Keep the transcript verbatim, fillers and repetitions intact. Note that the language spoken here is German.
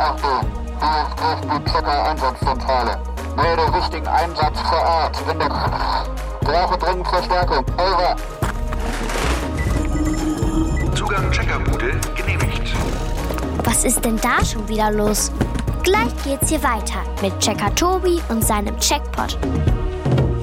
Achtung, hier spricht die Checker-Einsatzzentrale. Melde wichtigen Einsatz vor Ort. Finde... Brauche dringend Verstärkung. Over. Zugang Checkerbude genehmigt. Was ist denn da schon wieder los? Gleich geht's hier weiter mit Checker Tobi und seinem Checkpot.